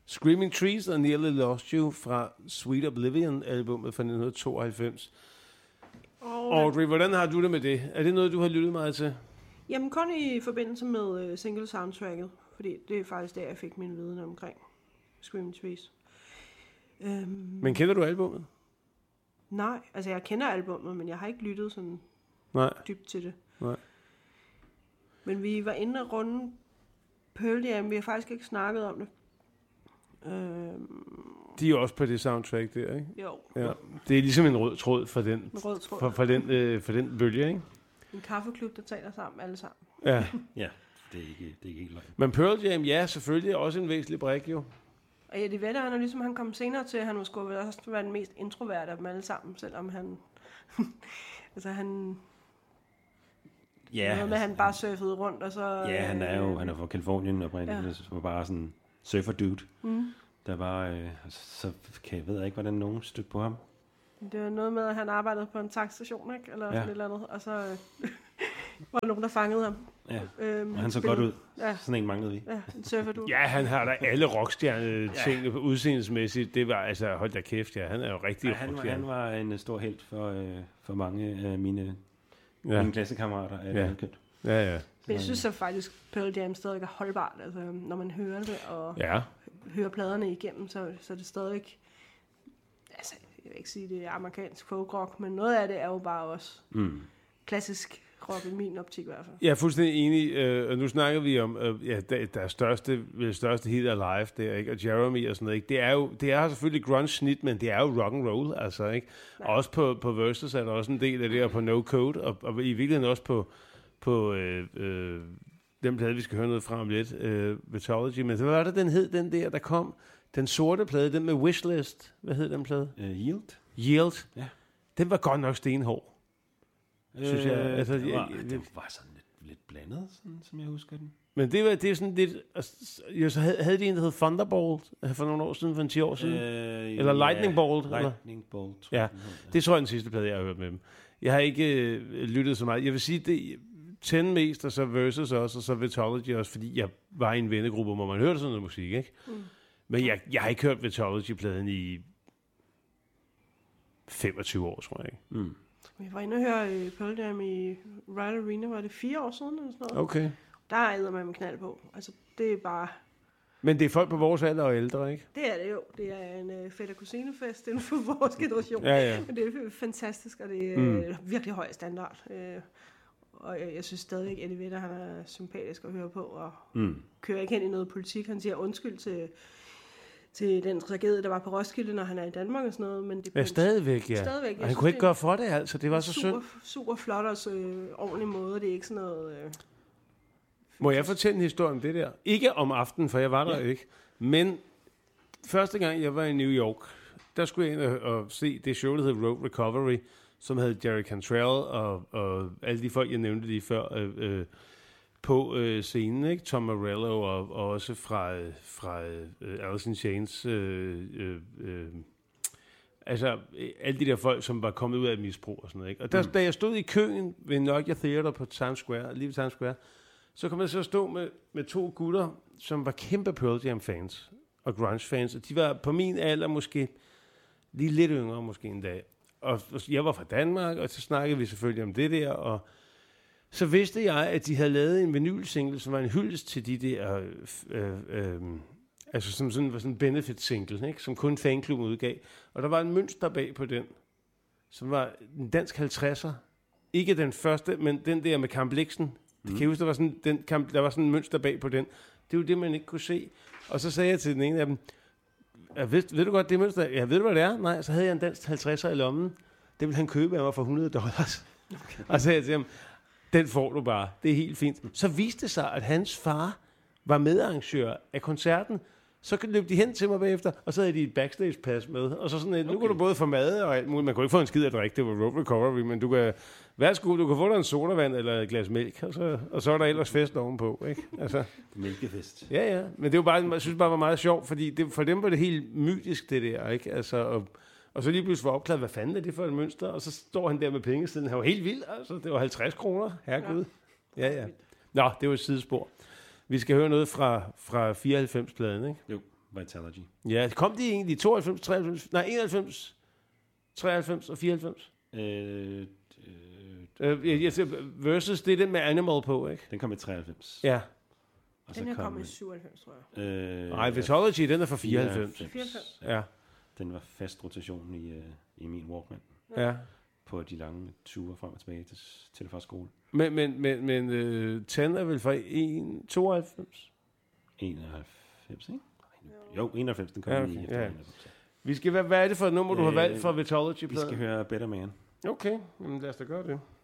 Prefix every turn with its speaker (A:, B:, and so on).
A: Screaming Trees og Nearly Lost You fra Sweet Oblivion-albummet fra 1992. Audrey, hvordan har du det med det? Er det noget, du har lyttet meget til?
B: Jamen kun i forbindelse med single soundtracket, fordi det er faktisk der, jeg fik min viden omkring Screaming Trees.
A: Men kender du albummet?
B: Nej, altså jeg kender albummet, men jeg har ikke lyttet sådan dybt til det.
A: Nej.
B: Men vi var inde og runde Pearl Jam, vi har faktisk ikke snakket om det.
A: De er jo også på det soundtrack der, ikke?
B: Jo.
A: Ja. Det er ligesom en rød tråd for den, for den bølge, ikke?
B: En kaffeklub, der taler sammen, alle sammen.
A: Ja.
C: Ja, det er ikke helt løgn.
A: Men Pearl Jam, ja, selvfølgelig også en væsentlig brik, jo.
B: Og ja, det ved han, ligesom han kom senere til, at han måske også være den mest introverte af dem alle sammen, selvom han... altså han...
C: Ja,
B: noget med, at han bare surfede rundt, og så...
C: Ja, han er fra Kalifornien oprindeligt, så var bare sådan surfer dude. Der var... så ved jeg ikke, hvordan nogen stødte på ham.
B: Det var noget med, at han arbejdede på en takstation, ikke? Eller sådan et eller andet, og så var der nogen, der fangede ham.
C: Ja, og han så godt ud. Ja. Sådan en manglede vi.
B: Ja, en surfer dude.
A: Ja, han har da alle rockstjerne-ting udseendelsesmæssigt. Det var, altså, hold da kæft, ja. Han er jo rigtig rockstjerne.
C: Han var en stor helt for mange af mine klassekammerater af Valkønt.
A: Ja.
B: Men jeg synes så faktisk, Pearl Jam stadig er holdbart. Altså, når man hører det og hører pladerne igennem, så er det stadig... Altså, jeg vil ikke sige, det er amerikansk folk-rock, men noget af det er jo bare også klassisk rock i min optik i hvert fald.
A: Jeg er fuldstændig enig, og nu snakker vi om der største hit Alive der, ikke? Og Jeremy og sådan noget, ikke? Det er selvfølgelig grunge-snit, men det er jo rock and roll, altså, ikke? Ja. Og også på Versus er der også en del af det, og på No Code, og i virkeligheden også på den plade, vi skal høre noget fra om lidt, Vitology, men så var det, den hed, den der kom, den sorte plade, den med Wishlist, hvad hed den plade? Yield. Ja. Den var godt nok stenhård. Synes jeg, altså,
C: det var sådan lidt blandet, sådan, som jeg husker den.
A: Men det er sådan lidt... Så havde de en, der hed Thunderbolt for nogle år siden, for 10 år siden? Eller Lightning Bolt?
C: Lightning Bolt,
A: tror jeg. Det tror jeg er den sidste plade, jeg har hørt med dem. Jeg har ikke lyttet så meget. Jeg vil sige, det 10 mest, og så Versus også, og så Vitology også, fordi jeg var i en vennegruppe, hvor man hørte sådan noget musik, ikke? Men jeg har ikke hørt Vitology-pladen i 25 år, tror jeg ikke.
B: Jeg var inde og høre Pearl Jam i Royal Arena, var det 4 år siden eller sådan noget?
A: Okay.
B: Der er man med knald på. Altså, det er bare...
A: Men det er folk på vores alder og ældre, ikke?
B: Det er det jo. Det er en fætter kusinefest inden for vores generation.
A: Ja.
B: Men det er fantastisk, og det er virkelig høj standard. Og jeg synes stadig ikke, Eddie Vedder, han er sympatisk at høre på, og kører ikke hen i noget politik. Han siger undskyld til den tragedie, der var på Roskilde, når han er i Danmark og sådan noget. Men det
A: stadigvæk, ja.
B: Stadigvæk.
A: Og han kunne ikke gøre for det, altså. Det var så synd.
B: Super flot og ordentlig måde. Det er ikke sådan noget...
A: Må jeg fortælle en historie om det der? Ikke om aftenen, for jeg var der ikke. Men første gang, jeg var i New York, der skulle jeg ind og se det show, der hed Road Recovery, som havde Jerry Cantrell og alle de folk, jeg nævnte lige før, på scenen, ikke? Tom Morello og også fra Alice in Chains, altså alle de der folk, som var kommet ud af et misbrug og sådan noget, ikke? Og der, da jeg stod i køen ved Nokia Theater på Times Square, lige ved Times Square, så kom jeg så at stå med 2 gutter, som var kæmpe Pearl Jam fans og grunge fans, og de var på min alder måske lige lidt yngre måske en dag. Og jeg var fra Danmark, og så snakkede vi selvfølgelig om det der, og så vidste jeg, at de havde lavet en vinylsingle, som var en hyldest til de der, altså som sådan var sådan en benefit-single, ikke? Som kun fanklubben udgav. Og der var en mønster bag på den, som var en dansk 50'er. Ikke den første, men den der med Kamp Bliksen. Det kan jeg huske, der var sådan en mønster bag på den. Det var det, man ikke kunne se. Og så sagde jeg til den ene af dem, ved du godt det mønster? Ja, ved du, hvad det er? Nej, så havde jeg en dansk 50'er i lommen. Det ville han købe af mig for $100. Okay. Og så sagde jeg til ham, den får du bare. Det er helt fint. Så viste det sig, at hans far var medarrangør af koncerten. Så løb de hen til mig bagefter, og så havde de et backstage-pas med. Og så sådan, nu kan du både få mad og alt muligt. Man kunne ikke få en skid at drikke, det var Road Recovery, men du kan, værsgo, du kan få dig en sodavand eller et glas mælk, og så er der ellers fest ovenpå, ikke? Altså,
C: mælkefest.
A: Ja. Men det var bare, jeg synes bare, var meget sjovt, fordi for dem var det helt mytisk, det der, ikke? Altså, og så lige pludselig var opklaret, hvad fanden er det for et mønster? Og så står han der med pengesiden. Han var helt vild, altså. Det var 50 kroner. Herregud. Ja. Nå, det var et sidespor. Vi skal høre noget fra 94-pladen, ikke?
C: Jo. Vitalogy.
A: Ja, kom de egentlig i 92, 93, nej 91, 93 og 94? Versus det med Animal på, ikke?
C: Den kom i 93.
A: Ja.
B: Og den her kom i 97, tror jeg.
A: Nej, Vitalogy, den er fra 94.
B: 94.
A: Ja.
C: Den var fast rotation i min Walkman.
A: Ja.
C: På de lange ture frem og tilbage til fra skole.
A: Men Ten er vel fra 92?
C: 91, ikke? Jo, 91, den kom i 91.
A: Vi skal, hvad er det for et nummer, du har valgt fra Vitalogy-pladen?
C: Vi skal høre Better Man.
A: Okay, lad os da gøre det.